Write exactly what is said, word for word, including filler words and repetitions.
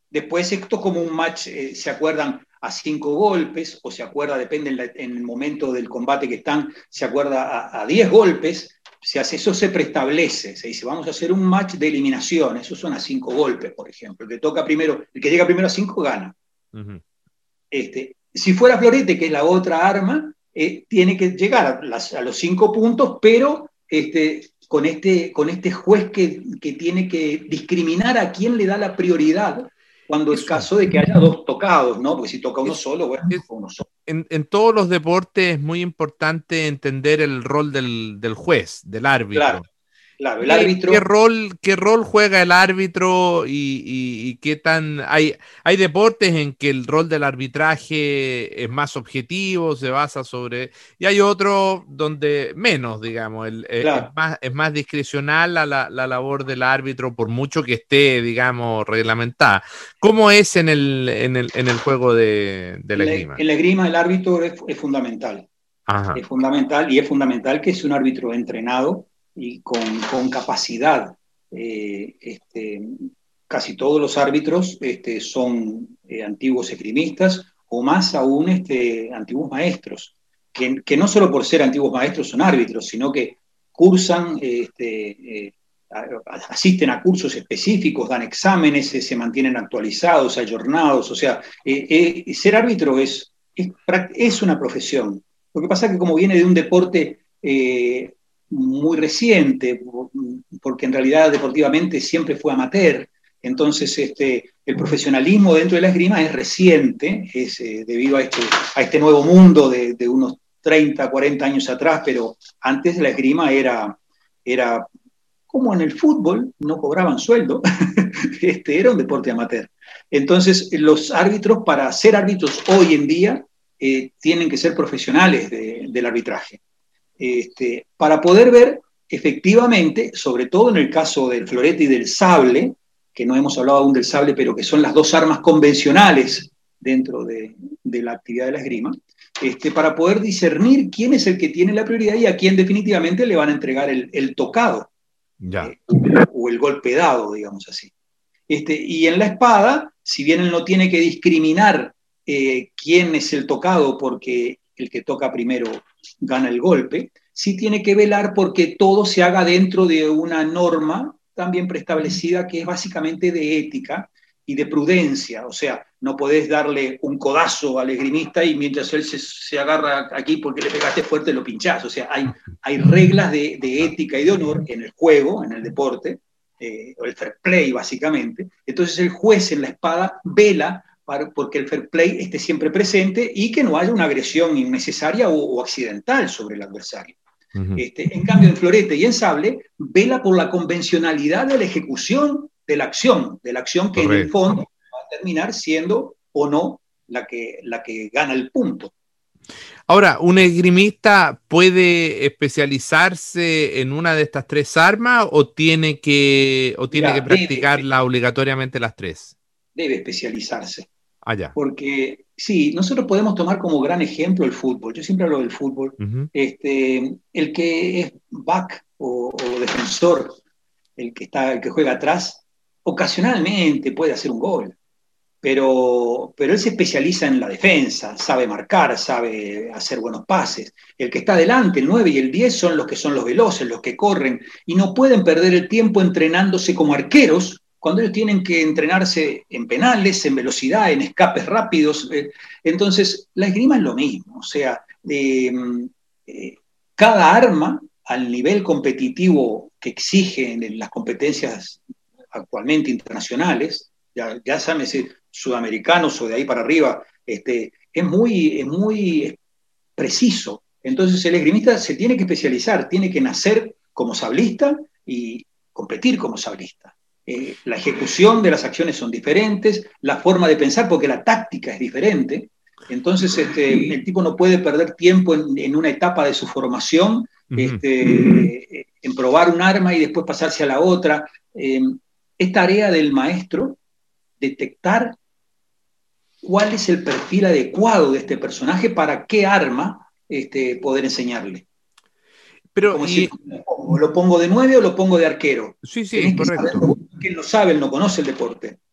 Después esto como un match, eh, se acuerdan a cinco golpes, o se acuerda, depende en, la, en el momento del combate que están, se acuerda a, a diez golpes, se hace, eso se preestablece, se dice, vamos a hacer un match de eliminación, esos son a cinco golpes, por ejemplo. El que toca primero, el que llega primero a cinco gana. Uh-huh. Este, si fuera florete, que es la otra arma, eh, tiene que llegar a, las, a los cinco puntos, pero este, con, este, con este juez que, que tiene que discriminar a quién le da la prioridad cuando es caso de que haya dos tocados, ¿no? Porque si toca uno es, solo, bueno, es, toca uno solo. En, en todos los deportes es muy importante entender el rol del, del juez, del árbitro. Claro. Claro, el ¿Qué, árbitro... ¿qué, rol, ¿Qué rol juega el árbitro y, y, y qué tan... Hay, hay deportes en que el rol del arbitraje es más objetivo, se basa sobre... Y hay otros donde menos, digamos, el, claro. es, más, es más discrecional la, la, la labor del árbitro, por mucho que esté, digamos, reglamentada. ¿Cómo es en el, en el, en el juego de, de la esgrima? En la esgrima el árbitro es, es fundamental. Ajá. Es fundamental y es fundamental que es un árbitro entrenado y con, con capacidad. Eh, este, casi todos los árbitros este, son eh, antiguos esgrimistas o más aún este, antiguos maestros, que, que no solo por ser antiguos maestros son árbitros, sino que cursan, este, eh, asisten a cursos específicos, dan exámenes, eh, se mantienen actualizados, ayornados, o sea, eh, eh, ser árbitro es, es, es una profesión. Lo que pasa es que como viene de un deporte eh, muy reciente, porque en realidad deportivamente siempre fue amateur, entonces este, el profesionalismo dentro de la esgrima es reciente, es eh, debido a este, a este nuevo mundo de, de unos treinta, cuarenta años atrás, pero antes la esgrima era, era como en el fútbol, no cobraban sueldo, este, era un deporte amateur. Entonces los árbitros, para ser árbitros hoy en día, eh, tienen que ser profesionales de, del arbitraje. Este, para poder ver efectivamente, sobre todo en el caso del florete y del sable, que no hemos hablado aún del sable, pero que son las dos armas convencionales dentro de, de la actividad de la esgrima, este, para poder discernir quién es el que tiene la prioridad y a quién definitivamente le van a entregar el, el tocado, ya. Eh, o el golpe dado, digamos así. Este, y en la espada, si bien él no tiene que discriminar eh, quién es el tocado porque el que toca primero gana el golpe, sí tiene que velar porque todo se haga dentro de una norma también preestablecida que es básicamente de ética y de prudencia. O sea, no podés darle un codazo al esgrimista y mientras él se, se agarra aquí porque le pegaste fuerte lo pinchás. O sea, hay, hay reglas de, de ética y de honor en el juego, en el deporte, eh, o el fair play básicamente. Entonces el juez en la espada vela para, porque el fair play esté siempre presente y que no haya una agresión innecesaria o, o accidental sobre el adversario. Uh-huh. Este, en cambio, en florete y en sable, vela por la convencionalidad de la ejecución de la acción, de la acción que Correcto. En el fondo va a terminar siendo o no la que, la que gana el punto. Ahora, ¿un esgrimista puede especializarse en una de estas tres armas o tiene que, o tiene Mira, que practicarla debe, obligatoriamente las tres? Debe especializarse. Ah, ya. Porque sí, nosotros podemos tomar como gran ejemplo el fútbol. Yo siempre hablo del fútbol. Uh-huh. Este, el que es back o, o defensor, el que, está, el que juega atrás, ocasionalmente puede hacer un gol. Pero, pero él se especializa en la defensa, sabe marcar, sabe hacer buenos pases. El que está adelante, el nueve y el diez, son los que son los veloces, los que corren, y no pueden perder el tiempo entrenándose como arqueros, cuando ellos tienen que entrenarse en penales, en velocidad, en escapes rápidos. Entonces, la esgrima es lo mismo. O sea, eh, eh, cada arma, al nivel competitivo que exigen las competencias actualmente internacionales, ya, ya saben, sudamericanos o de ahí para arriba, este, es, muy, es muy preciso. Entonces, el esgrimista se tiene que especializar, tiene que nacer como sablista y competir como sablista. Eh, la ejecución de las acciones son diferentes, la forma de pensar, porque la táctica es diferente. Entonces, este, el tipo no puede perder tiempo en, en una etapa de su formación, uh-huh. este, en probar un arma y después pasarse a la otra. Eh, es tarea del maestro detectar cuál es el perfil adecuado de este personaje para qué arma este, poder enseñarle. Pero, como y... si lo pongo de nueve o lo pongo de arquero. Sí, sí, correcto. Saber, que él lo sabe, él no conoce el deporte.